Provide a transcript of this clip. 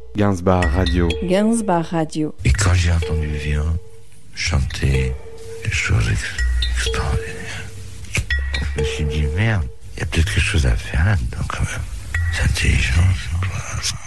Gainsbar Radio. Gainsbar Radio. Et quand j'ai entendu Vian chanter des choses extraordinaires, je me suis dit, merde, il y a peut-être quelque chose à faire là-dedans quand même. C'est intelligent,